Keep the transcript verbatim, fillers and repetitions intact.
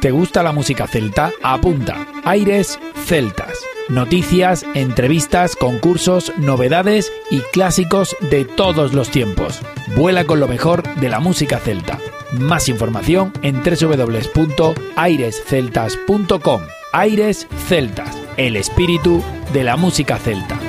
¿Te gusta la música celta? Apunta. Aires Celtas. Noticias, entrevistas, concursos, novedades y clásicos de todos los tiempos. Vuela con lo mejor de la música celta. Más información en doble u doble u doble u punto aires celtas punto com. Aires Celtas, el espíritu de la música celta.